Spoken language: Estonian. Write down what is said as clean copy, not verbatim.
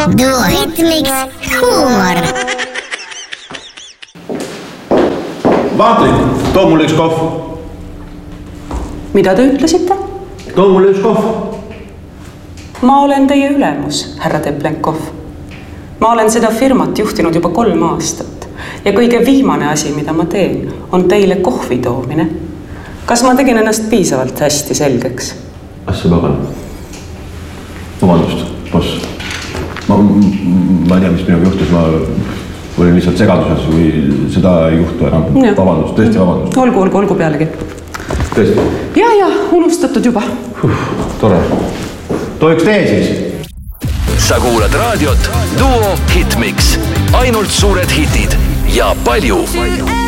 Duo Hitmix huumor. Vaatlik, too mulle üks kohv. Mida te ütlesite? Too mulle üks kohv. Ma olen teie ülemus, härra Teplenkov. Ma olen seda firmat juhtinud juba 3 aastat ja kõige viimane asi, mida ma teen, on teile kohvi toomine. Kas ma tegin ennast piisavalt hästi selgeks? Asja pagan. Vabandust, boss. Ma ei tea, mis minuga juhtus. Ma olin lihtsalt segaduses või seda ei juhtu enam. Vabandust, tõesti vabandust. Olgu pealegi. Tõesti? Ja, unustatud juba. Tore. Too üks tee siis. Sa kuulad raadiot Duo Hitmix. Ainult suured hitid ja palju.